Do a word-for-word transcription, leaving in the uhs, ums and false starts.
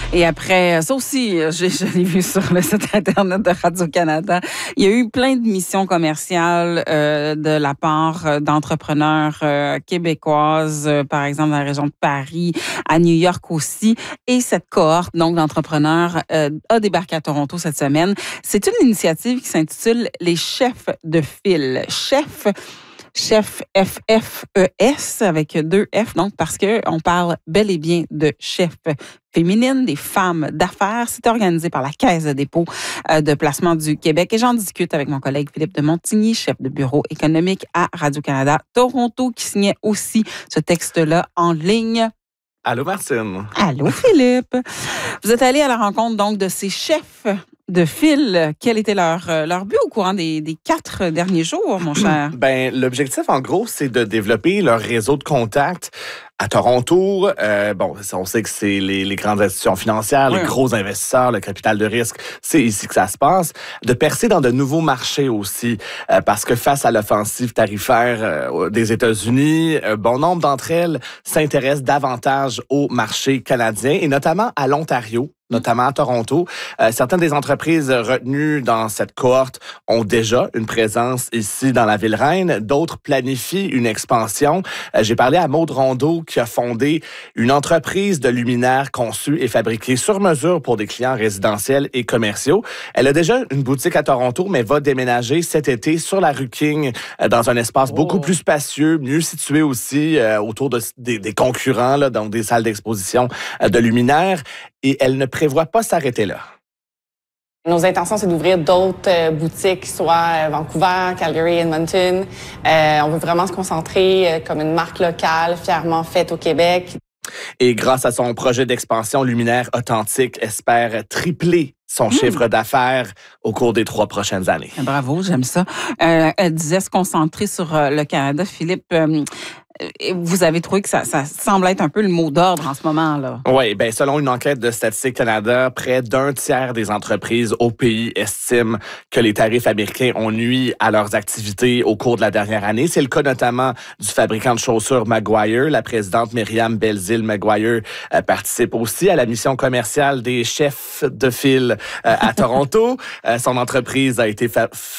Et après, ça aussi, je, je l'ai vu sur le site Internet de Radio-Canada, il y a eu plein de missions commerciales euh, de la part d'entrepreneurs euh, québécoises, euh, par exemple dans la région de Paris, à New York aussi. Et cette cohorte donc d'entrepreneurs euh, a débarqué à Toronto cette semaine. C'est une initiative qui s'intitule les chefs de file. Chefs Chef F F E S avec deux F, donc parce que on parle bel et bien de chefs féminines, des femmes d'affaires. C'est organisé par la Caisse de dépôt euh, de placement du Québec. Et j'en discute avec mon collègue Philippe de Montigny, chef de bureau économique à Radio-Canada Toronto, qui signait aussi ce texte-là en ligne. Allô, Martine. Allô, Philippe. Vous êtes allé à la rencontre donc de ces chefs de file. Quel était leur, leur but au courant des, des quatre derniers jours, mon cher? Ben, l'objectif, en gros, c'est de développer leur réseau de contacts à Toronto. Euh, bon, on sait que c'est les, les grandes institutions financières, oui. les gros investisseurs, le capital de risque, c'est ici que ça se passe. De percer dans de nouveaux marchés aussi, euh, parce que face à l'offensive tarifaire euh, des États-Unis, euh, bon nombre d'entre elles s'intéressent davantage au marché canadien et notamment à l'Ontario, notamment à Toronto. Euh, certaines des entreprises retenues dans cette cohorte ont déjà une présence ici dans la Ville-Reine. D'autres planifient une expansion. Euh, j'ai parlé à Maude Rondeau qui a fondé une entreprise de luminaires conçue et fabriquée sur mesure pour des clients résidentiels et commerciaux. Elle a déjà une boutique à Toronto, mais va déménager cet été sur la rue King, euh, dans un espace oh. beaucoup plus spacieux, mieux situé aussi euh, autour de, des, des concurrents, là, donc des salles d'exposition euh, de luminaires. Et elle ne prévoit pas s'arrêter là. Nos intentions, c'est d'ouvrir d'autres euh, boutiques, soit Vancouver, Calgary, Edmonton. Euh, on veut vraiment se concentrer euh, comme une marque locale, fièrement faite au Québec. Et grâce à son projet d'expansion, Luminaire Authentique espère tripler son mmh. chiffre d'affaires au cours des trois prochaines années. Bravo, j'aime ça. Euh, elle disait se concentrer sur euh, le Canada. Philippe, euh, vous avez trouvé que ça, ça semble être un peu le mot d'ordre en ce moment-là. Oui, bien, selon une enquête de Statistique Canada, près d'un tiers des entreprises au pays estiment que les tarifs américains ont nui à leurs activités au cours de la dernière année. C'est le cas notamment du fabricant de chaussures Maguire. La présidente Myriam Belzile Maguire euh, participe aussi à la mission commerciale des chefs de file euh, à Toronto. euh, son entreprise a été fa-